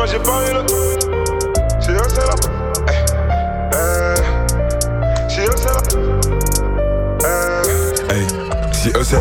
j'ai pas eu le temps. Si eux c'est là. Si eux c'est là. Si eux c'est